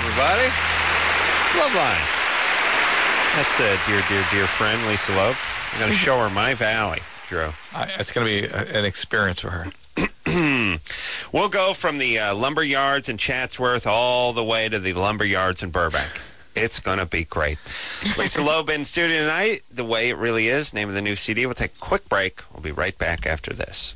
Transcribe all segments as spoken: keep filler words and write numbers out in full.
everybody. Loveline. That's a dear, dear, dear friend, Lisa Loeb. I'm going to show her my valley, Drew. Uh, it's going to be a, an experience for her. We'll go from the uh, lumber yards in Chatsworth all the way to the lumber yards in Burbank. It's going to be great. Lisa Loeb in studio tonight, The Way It Really Is, name of the new C D. We'll take a quick break. We'll be right back after this.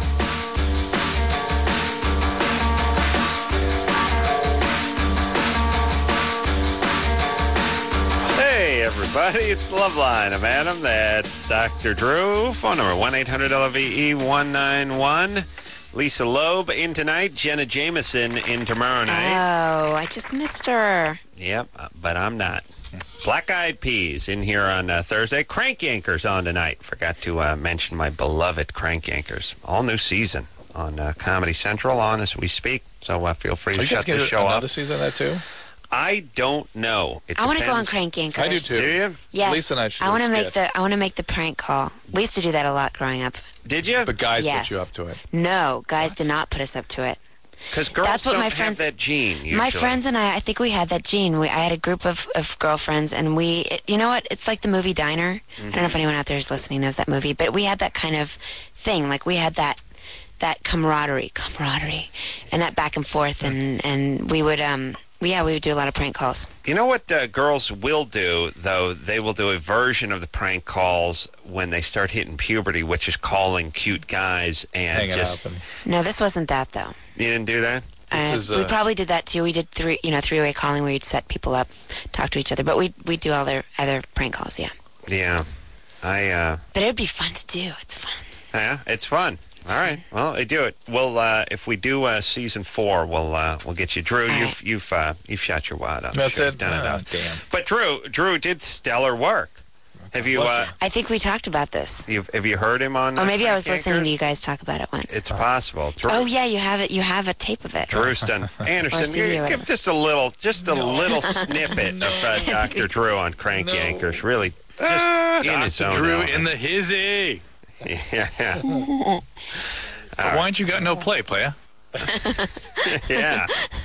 Hey, everybody, it's Loveline. I'm Adam. That's Doctor Drew. Phone number one eight hundred L V E one nine one. Lisa Loeb in tonight. Jenna Jameson in tomorrow night. Oh, I just missed her. Yep, uh, but I'm not. Black Eyed Peas in here on uh, Thursday. Crank Yankers on tonight. Forgot to uh, mention my beloved Crank Yankers. All new season on uh, Comedy Central on as we speak. So uh, feel free to Are you shut guys the show another off. season of that too? I don't know. It I want to go on depends. Crank Yankers. I do too. Do you? Yes. Lisa and I should I want do to a make skit. the I want to make the prank call. We used to do that a lot growing up. Did you? But guys Yes. put you up to it. No, guys did not put us up to it. Because girls That's what don't my have friends- that gene, usually. My friends and I, I think we had that gene. We, I had a group of, of girlfriends, and we, it, you know what? It's like the movie Diner. Mm-hmm. I don't know if anyone out there is listening knows that movie, but we had that kind of thing. Like we had that that camaraderie, camaraderie, and that back and forth, and and we would, um, yeah, we would do a lot of prank calls. You know what uh, girls will do, though? They will do a version of the prank calls when they start hitting puberty, which is calling cute guys and Hanging just... up. And, No, this wasn't that though. You didn't do that? Uh, This is, we uh, probably did that too. We did three, you know, three-way calling where you'd set people up, talk to each other. But we we do all their other prank calls, yeah. Yeah. I, uh... But it would be fun to do. It's fun. Yeah, it's fun. All right. Well, I do it. Well, uh, if we do uh, season four, we'll uh, we'll get you, Drew. All You've right. you've uh, you've shot your wad up. That's Sure, it? you've Done it Oh, up. damn. But Drew, Drew did stellar work. Have you uh, I think we talked about this. you've have you heard him on? Or uh, maybe I was Crank listening to Yankers? you guys talk about it once. It's possible. Drew, Oh yeah, you have it. You have a tape of it. Drew's done. Or Anderson, C D you or give whatever. just a little, just a little snippet of uh, Doctor Drew on Crank No. Yankers. Really, just in his own Drew element. in the hizzy. yeah, Why ain't you got no play, player? yeah.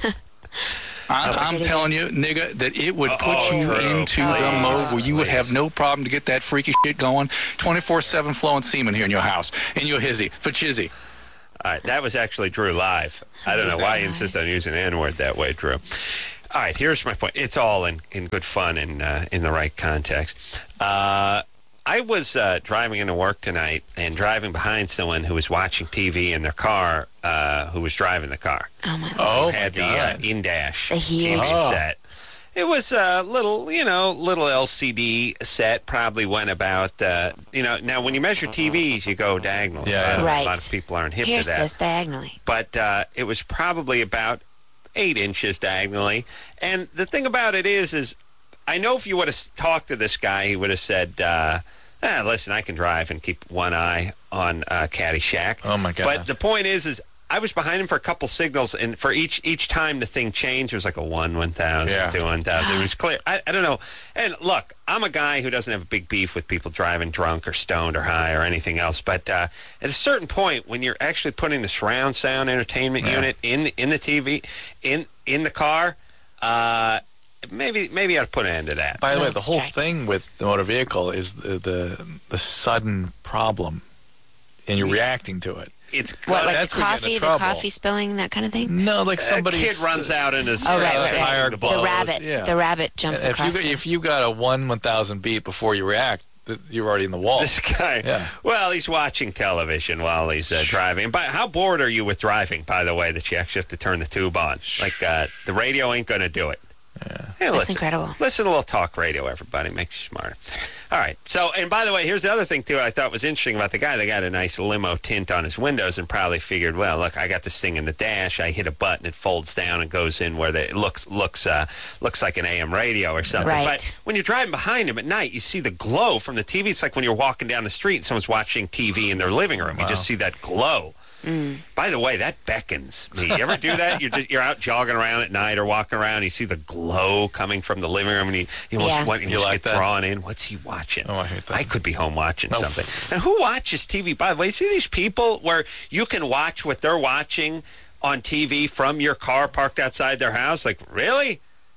I'm, I'm telling you, nigga, that it would put Uh-oh, you Drew, into please, the mode where you would please. have no problem to get that freaky shit going. twenty-four seven flowing semen here in your house, in your hizzy, for chizzy. All right, that was actually Drew live. I don't know why you insist on using the N-word that way, Drew. All right, here's my point. It's all in, in good fun and uh, in the right context. Uh, I was uh, driving into work tonight and driving behind someone who was watching T V in their car, uh, who was driving the car. Oh my god. Oh, Who had my the uh, God. in-dash The huge- T V Oh. set. It was a little, you know, little L C D set. Probably went about, uh, you know. Now, when you measure T Vs, you go diagonal. Yeah, yeah. Uh, Right. A lot of people aren't hip Here, to that. sis, diagonally. But uh, it was probably about eight inches diagonally. And the thing about it is, is I know if you would have talked to this guy, he would have said, uh, ah, listen, I can drive and keep one eye on uh, Caddyshack. Oh, my God. But the point is, is I was behind him for a couple signals, and for each each time the thing changed, it was like a one, one thousand, Yeah. two, one thousand. It was clear. I, I don't know. And look, I'm a guy who doesn't have a big beef with people driving drunk or stoned or high or anything else. But uh, at a certain point, when you're actually putting the surround sound entertainment Yeah. unit in in the T V, in in the car, uh, maybe maybe I'd put an end to that. By the way, No, the it's whole distracting. thing with the motor vehicle is the the, the sudden problem, and you're reacting to it. It's What, got- like that's the where you get coffee, in the trouble. coffee spilling, that kind of thing? No, like somebody a kid runs out into the Oh, right, right, right. tire the The blows. rabbit. yeah. The rabbit jumps if you across. got, the- if you got a one one thousand beat before you react, th- you're already in the wall. This guy, Yeah. well, he's watching television while he's uh, driving. But how bored are you with driving, by the way, that you actually have to turn the tube on? Like, uh, the radio ain't going to do it. Yeah. Hey, That's listen, incredible. Listen to a little talk radio, everybody. Makes you smarter. All right. So, and by the way, here's the other thing, too, I thought was interesting about the guy. They got a nice limo tint on his windows and probably figured, well, look, I got this thing in the dash. I hit a button, it folds down and goes in where the, it looks looks uh, looks like an A M radio or something. Right. But when you're driving behind him at night, you see the glow from the T V. It's like when you're walking down the street and someone's watching T V in their living room. You Wow. just see that glow. Mm. By the way, that beckons me. You ever do that? You're just, you're out jogging around at night or walking around, and you see the glow coming from the living room, and you you, Yeah. almost, want, you You almost like get that? drawn in. What's he watching? Oh, I hate that. I could be home watching No. something. And who watches T V? By the way, see these people where you can watch what they're watching on T V from your car parked outside their house? Like, really?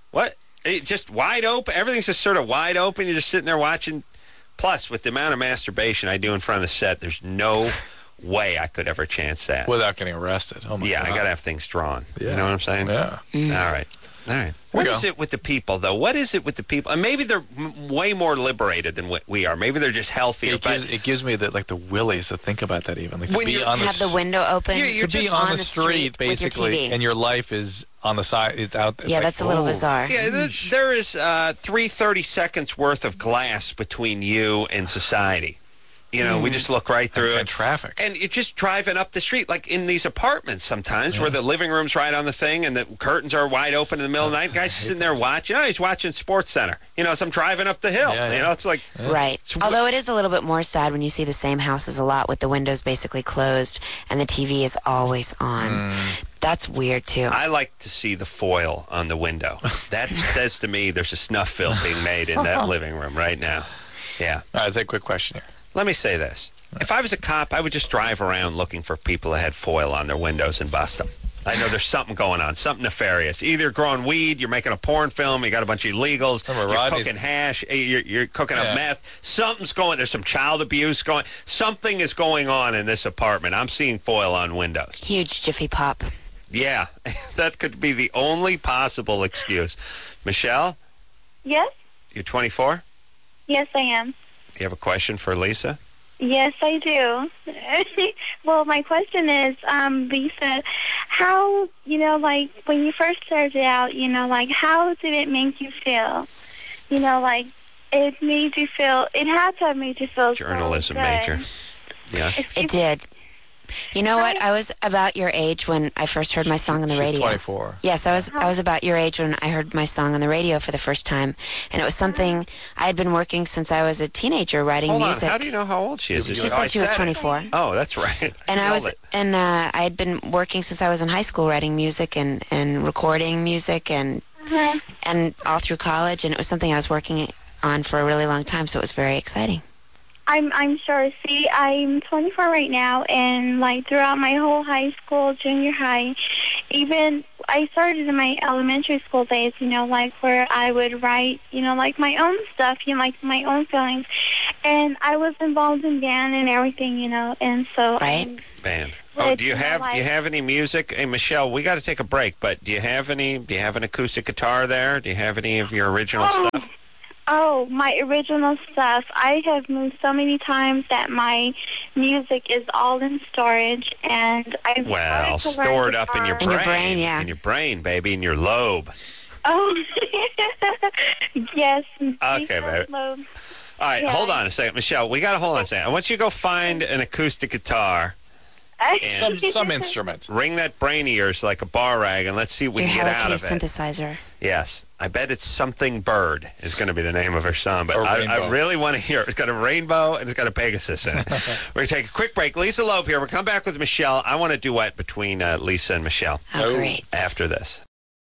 What? It just wide open? Everything's just sort of wide open. You're just sitting there watching. Plus, with the amount of masturbation I do in front of the set, there's no way I could ever chance that. Without getting arrested. Oh, my yeah, God. I got to have things drawn. Yeah. You know what I'm saying? Yeah. Mm. All right. All right. we What go. is it with the people, though? What is it with the people? And maybe they're m- way more liberated than what we are. Maybe they're just healthier. It but gives, it gives me the, like the willies to think about that even. Like to When be you're- on the Have the s- window open. You're- you're to be just on, on the the street, street with your basically, T V. and your life is on the side. It's out. It's yeah, like, that's a little whoa. bizarre. yeah, there, there is uh, three thirty seconds worth of glass between you and society. You know, we just look right through And, it. and traffic. And you're just driving up the street, like in these apartments sometimes, Yeah. where the living room's right on the thing and the curtains are wide open in the middle of the night. Guys just sitting there watching. Oh, he's watching Sports Center. You know, as I'm driving up the hill. Yeah, You yeah. know, it's like, Right. So Although it is a little bit more sad when you see the same houses a lot with the windows basically closed and the T V is always on. That's weird, too. I like to see the foil on the window. That says to me there's a snuff film being made in that living room right now. Yeah. All right, let's take a quick question here. Let me say this. If I was a cop, I would just drive around looking for people that had foil on their windows and bust them. I know there's something going on, something nefarious. Either you're growing weed, you're making a porn film, you got a bunch of illegals, Remember, you're Rodney's- cooking hash, eh, you're, you're cooking Yeah. up meth. Something's going, there's some child abuse going. Something is going on in this apartment. I'm seeing foil on windows. Huge Jiffy Pop. Yeah, that could be the only possible excuse. Michelle, Yes, you're twenty-four? yes, I am. You have a question for Lisa? Yes, I do. Well, my question is, um, Lisa, how, you know, like, when you first started out, you know, like, how did it make you feel? You know, like, it made you feel, it had to have made you feel so Journalism good. major. Yeah. If It you- did. You know what? I was about your age when I first heard my song on the She's radio. twenty-four. Yes, I was I was about your age when I heard my song on the radio for the first time, and it was something I had been working since I was a teenager writing Hold music. on. How do you know how old she is? She She Oh, I said she was it. twenty-four. Oh, that's right. And I Nailed was, it. and uh, I had been working since I was in high school, writing music and, and recording music, and Uh-huh. and all through college, and it was something I was working on for a really long time, so it was very exciting. I'm I'm sure. See, I'm twenty-four right now, and like throughout my whole high school, junior high, even I started in my elementary school days. You know, like where I would write, you know, like my own stuff, you know, like my own feelings, and I was involved in band and everything, you know, and so Right. I'm- Band. Oh, But, do you you know, have do you like- have any music? Hey, Michelle, we got to take a break, but do you have any? Do you have an acoustic guitar there? Do you have any of your original Oh. stuff? Oh, my original stuff. I have moved so many times that my music is all in storage, and I've Well, started to learn stored up in your guitar. brain. In your brain, yeah. In your brain, baby, in your lobe. Oh, yes. Okay, baby. Lobe. All right, Yeah. hold on a second, Michelle. We got to hold on a second. I want you to go find an acoustic guitar, Some some instrument. ring that brain of yours like a bar rag, and let's see what we Your can get Hello out Kitty of it. synthesizer. Yes, I bet it's something bird is going to be the name of her song, but Or I, I rainbow. really want to hear it. It's got a rainbow and it's got a Pegasus in it. We're going to take a quick break. Lisa Loeb here. We'll come back with Michelle. I want a duet between uh, Lisa and Michelle Oh, Oh. great. after this.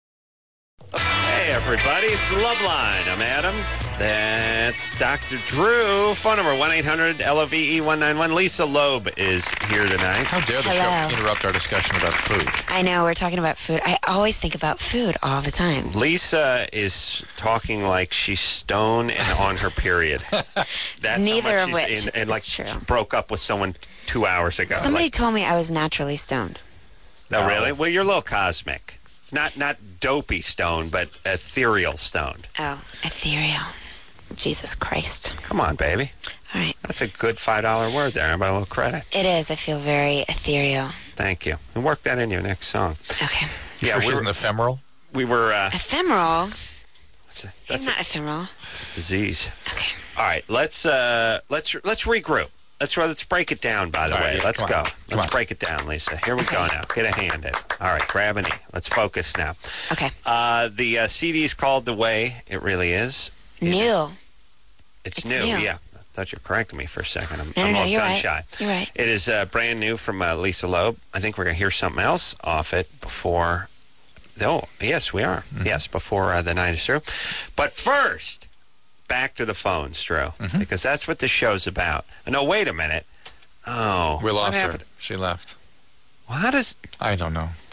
Hey, everybody. It's the Love Line. I'm Adam. That's Doctor Drew. Phone number one eight hundred L O V E one nine one. Lisa Loeb is here tonight. How dare the Hello. show interrupt our discussion about food? I know, we're talking about food. I always think about food all the time. Lisa is talking like she's stoned and on her period. That's Neither how of much she's which in, and like is true. broke up with someone two hours ago. Somebody Like, told me I was naturally stoned. no, really? Well, you're a little cosmic. Not not dopey stoned, but ethereal stoned. Oh, ethereal. Jesus Christ. Come on, baby. All right. That's a good five dollar word there. How about a little credit? It is. I feel very ethereal. Thank you. And work that in your next song. Okay. You Yeah, sure we she's were, an ephemeral? we were uh, Ephemeral? that's a, I'm that's not a ephemeral. disease. Okay. All right, let's uh, let's let's regroup. Let's let's break it down. By the All way, right, let's come go. on, Let's come on. break it down, Lisa. Here we go now. Get a hand in. All right, grab a knee. Let's focus now. Okay. Uh, the uh, C D is called "The Way It Really Is." It is- New. It's, It's new. new. Yeah. I thought you were correcting me for a second. I'm, No, I'm no, a no, little you're gun right. shy. You're right. It is uh, brand new from uh, Lisa Loeb. I think we're going to hear something else off it before. Oh, yes, we are. Mm-hmm. Yes, before uh, the night is through. But first, back to the phones, Drew, Mm-hmm. because that's what this show's about. No, wait a minute. Oh, We what lost her. happened? She left. Well, how does I don't know.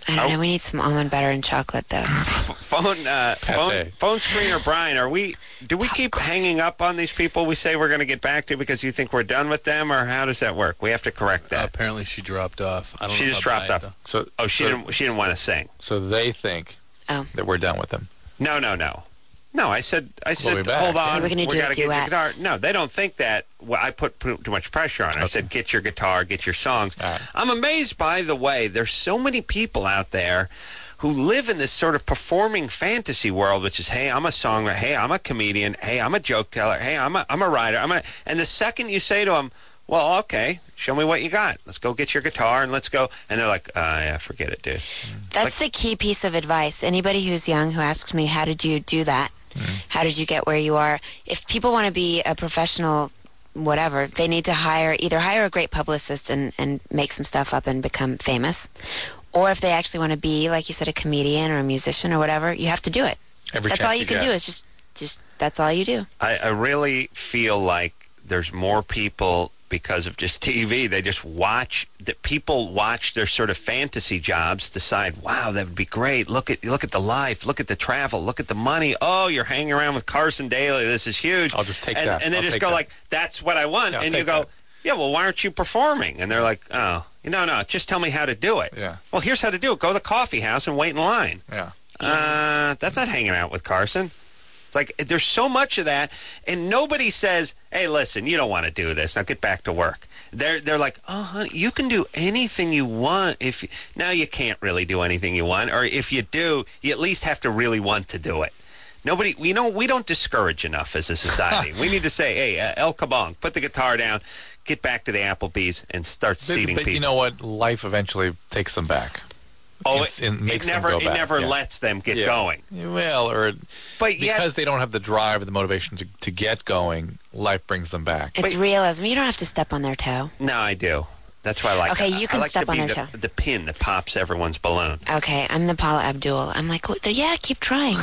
I don't Oh. know. We need some almond butter and chocolate, though. Phone, uh, phone, Pate. phone screener Brian, are we? Do we keep hanging up on these people we say we're going to get back to because you think we're done with them, or how does that work? We have to correct Uh, that. apparently, she dropped off. I don't She know just about dropped that, off. So, Oh, she so, didn't. She didn't want to sing. So they think Oh. that we're done with them. No, no, no, no. I said, I said, be back. hold on. Yeah, we're gonna we do a gotta get your duet. guitar. No, they don't think that. Well, I put, put too much pressure on. Her. I Okay. said, get your guitar, get your songs. All right. I'm amazed, by the way. There's so many people out there who live in this sort of performing fantasy world, which is, hey, I'm a songwriter. Hey, I'm a comedian. Hey, I'm a joke teller. Hey, I'm a, I'm a writer. I'm a, and the second you say to them, well, okay, show me what you got. Let's go get your guitar and let's go. And they're like, uh, yeah, forget it, dude. That's the key piece of advice. Anybody who's young who asks me, how did you do that? How did you get where you are? If people want to be a professional, whatever, they need to hire, either hire a great publicist and, and make some stuff up and become famous. Or if they actually want to be, like you said, a comedian or a musician or whatever, you have to do it. Every That's chance all you can get. do is just, just, that's all you do. I, I really feel like there's more people because of just T V. They just watch that people watch their sort of fantasy jobs, decide, wow, that would be great. Look at look at the life, look at the travel, look at the money. Oh, you're hanging around with Carson Daly. This is huge. I'll just take and, that. And they I'll just take go that. like, that's what I want. Yeah, I'll and you take go, that. yeah, well, why aren't you performing? And they're like, oh, no, no, just tell me how to do it. Yeah. Well, here's how to do it. Go to the coffee house and wait in line. Yeah. Uh, that's not hanging out with Carson. It's like there's so much of that, and nobody says, "Hey, listen, you don't want to do this. Now get back to work." They're they're like, "Oh, honey, you can do anything you want. If you, now you can't really do anything you want, or if you do, you at least have to really want to do it." Nobody, you know, we don't discourage enough as a society. We need to say, "Hey, uh, El Kabong, put the guitar down, get back to the Applebee's, and start But, seating but people." you know what? Life eventually takes them back. oh, It's- it, it it makes them never go it back, never yeah. lets them get Yeah. going. Well, or But yet, because they don't have the drive or the motivation to, to get going, life brings them back. It's realism. You don't have to step on their toe. no, I do. That's why I like. Okay, I- you I can like step to on be their the, toe. the pin that pops everyone's balloon. Okay, I'm the Paula Abdul. I'm like, what, yeah, keep trying.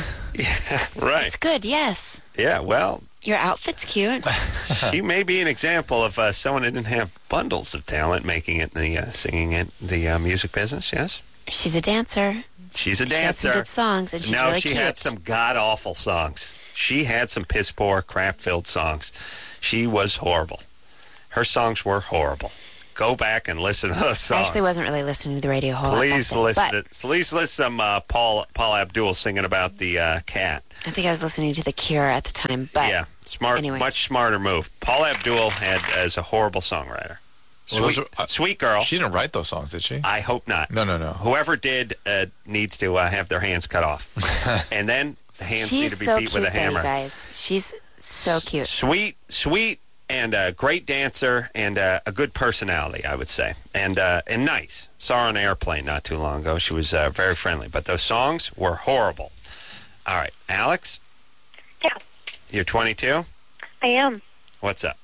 Right. It's good, yes. Yeah. Well, Your outfit's cute. she may be an example of uh, someone who didn't have bundles of talent making it in the uh, singing it the uh, music business. Yes, She's a dancer. she's a She has some dancer. good songs, and she's no, really she cute. had some god awful songs. She had some piss poor, crap filled songs. She was horrible. Her songs were horrible. Go back and listen to those I songs. actually wasn't really listening to the radio a whole lot back Please then, listen. but To, please listen to some uh, Paul Paul Abdul singing about the uh, cat. I think I was listening to The Cure at the time. But yeah, smart, anyway. much smarter move. Paul Abdul had as a horrible songwriter. Well, those Sweet, are- uh, sweet girl. She didn't write those songs, did she? I hope not. No, no, no. Whoever did uh, needs to uh, have their hands cut off, and then the hands need she's to be so beat cute, with a though, hammer. you guys. She's so cute. Sweet, sweet, and a great dancer, and uh, a good personality, I would say, and uh, and nice. Saw her on an airplane not too long ago. She was uh, very friendly, but those songs were horrible. All right, Alex. Yeah. You're twenty-two. I am. What's up?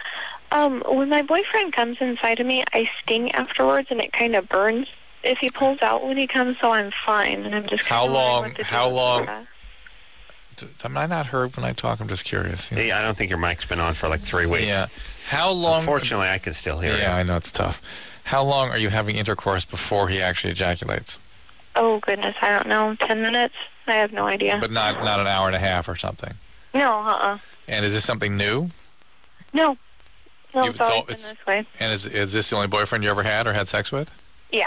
Um, when my boyfriend comes inside of me, I sting afterwards, and it kind of burns if he pulls out when he comes, so I'm fine. And I'm just How kinda wondering long- what to do how with long- that. Am I not heard when I talk? I'm just curious. you know? Hey, I don't think your mic's been on for like three weeks. Yeah. How long? Unfortunately, I can still hear Yeah, you. I know it's tough. How long are you having intercourse before he actually ejaculates? Oh, goodness, I don't know. Ten minutes? I have no idea. But not not an hour and a half or something. No, uh-uh. And is this something new? No. No, You- it's it's always all- been it's- this way. And is is this the only boyfriend you ever had or had sex with? Yeah.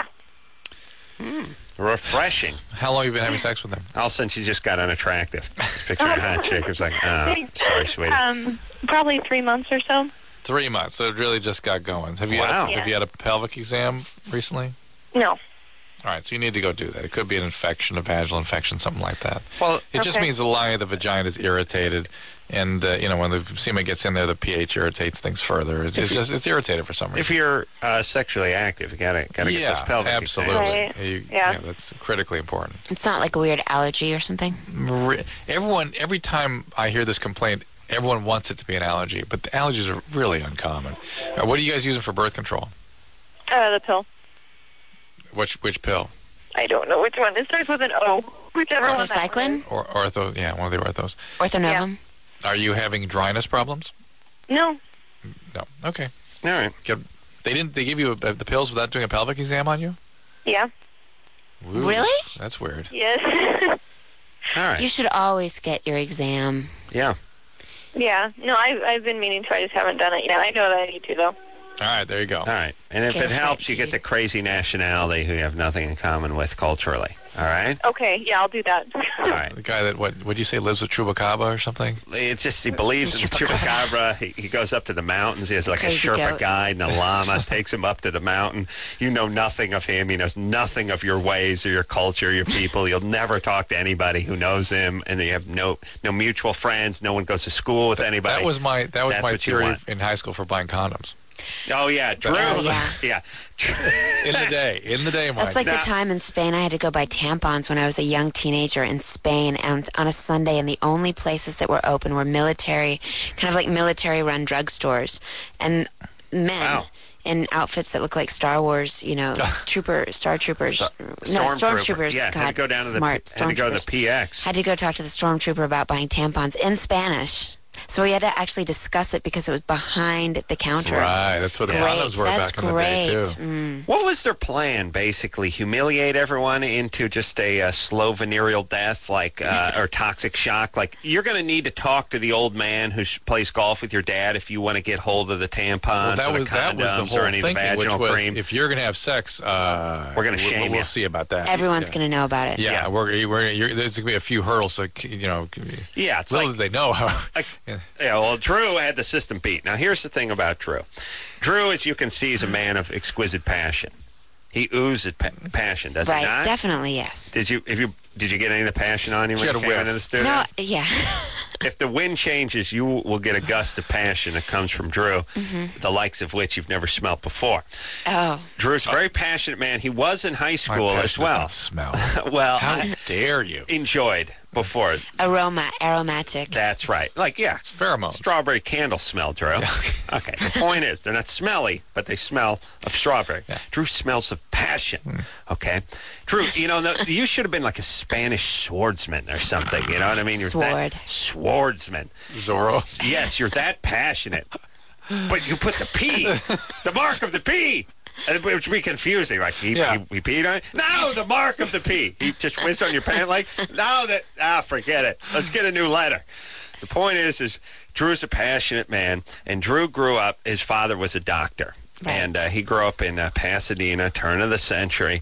Refreshing. How long have you been having sex with him? All of a sudden, she just got unattractive. Just picturing a hot chick who's like, oh, sorry, sweetie. Um, probably three months or so. Three months. So it really just got going. Have you Wow. had a, have you had a pelvic exam recently? No. All right, so you need to go do that. It could be an infection, a vaginal infection, something like that. Well, It just Okay. means the lining of the vagina is irritated, and uh, you know when the semen gets in there, the pH irritates things further. It's, it's just it's irritated for some reason. if you're uh, sexually active, you gotta gotta get yeah, this pelvic absolutely. exam. Right. You- Yeah. that's critically important. It's not like a weird allergy or something. Re- Everyone, every time I hear this complaint, everyone wants it to be an allergy, but the allergies are really uncommon. Uh, what are you guys using for birth control? Uh, the pill. Which which pill? I don't know which one. It starts with an O. Whichever one. that one Orthocycline? is. Or ortho? Yeah, one of the orthos. Orthonovum? Are you having dryness problems? No. No. Okay. All right. Get, they didn't. They give you a, the pills without doing a pelvic exam on you. Yeah. Ooh, Really? That's weird. Yes. All right. You should always get your exam. Yeah. Yeah. No, I've, I've been meaning to. I just haven't done it yet. I know that I need to, though. All right, there you go. All right. And if Go it for helps, it, you get dude. the crazy nationality who you have nothing in common with culturally. All right? Okay. Yeah, I'll do that. All right. The guy that, what would you say, lives with Chupacabra or something? It's just he believes in the chupacabra. He, he goes up to the mountains. He has like a Crazy Sherpa goat. guide and a llama. Takes him up to the mountain. You know nothing of him. He knows nothing of your ways or your culture, your people. You'll never talk to anybody who knows him, and you have no no mutual friends. No one goes to school with anybody. That was my that was That's my what you theory want. in high school for buying condoms. Oh yeah, Drew. Oh, yeah. yeah. In the day, in the day, That's Mike. like Now- the time in Spain I had to go buy tampons when I was a young teenager in Spain, and on a Sunday, and the only places that were open were military, kind of like military-run drugstores, and men Wow. in outfits that look like Star Wars, you know, trooper, Star Troopers, Star- no, Stormtrooper. stormtroopers. Yeah, God, had to go down to the smart P- had to go to the stormtroopers. P X. Had to go talk to the stormtrooper about buying tampons in Spanish. So we had to actually discuss it because it was behind the counter. Right, that's what the Great, condoms were that's back in the great. day too. Mm. What was their plan? Basically, humiliate everyone into just a, uh slow venereal death, like uh, or toxic shock. Like you're going to need to talk to the old man who sh- plays golf with your dad if you want to get hold of the tampons Well, that or the was condoms that was the whole or any of the thinking, which vaginal was cream. if you're going to have sex, uh, We're gonna we'll- shame we'll, you. see about that. Everyone's yeah. going to know about it. Yeah, Yeah. we're, we're you're, there's going to be a few hurdles. Like you know, yeah, it's little like, did they know how. like Yeah. yeah. Well, Drew had the system beat. Now, here's the thing about Drew. Drew, as you can see, is a man of exquisite passion. He oozes pa- passion, does Right, he not? definitely, yes. Did you? If you did you get any of the passion on you She when had you a came whiff. into the studio? No, yeah. If the wind changes, you will get a gust of passion that comes from Drew, Mm-hmm. the likes of which you've never smelt before. Oh, Drew's a very passionate man. He was in high My school as passion well. doesn't Smell. Well, How I dare you? enjoyed before. aroma, aromatic. That's right. Like, yeah, Pheromones. strawberry candle smell, Drew. Okay, the point is, they're not smelly, but they smell of strawberry. Yeah. Drew smells of passion, Hmm. okay? Drew, you know, no, you should have been like a Spanish swordsman or something, you know what I mean? You're Sword. That, swordsman. Zorro. Yes, you're that passionate. But you put the P, the mark of the P. And it would be confusing. Like, he, Yeah. he, he peed on it? No, the mark of the P. He just whizzed on your pant leg? No, that, ah, forget it. Let's get a new letter. The point is, is Drew's a passionate man, and Drew grew up, his father was a doctor. Right. And uh, he grew up in uh, Pasadena, turn of the century.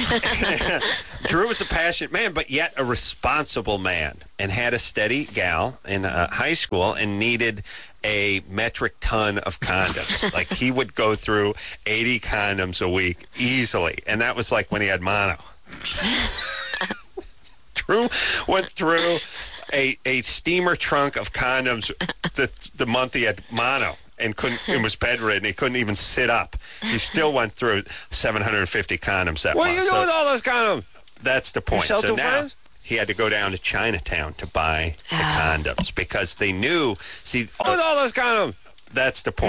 Drew was a passionate man, but yet a responsible man, and had a steady gal in uh, high school and needed a metric ton of condoms. Like, he would go through eighty condoms a week easily, and that was like when he had mono. Drew went through a, a steamer trunk of condoms the, the month he had mono. And couldn't, and was bedridden. He couldn't even sit up. He still went through seven hundred fifty condoms that What month. are you doing with all those condoms? That's the point. sell So to now friends? he had to go down to Chinatown to buy the Oh. condoms because they knew. See, With all those condoms? that's the point.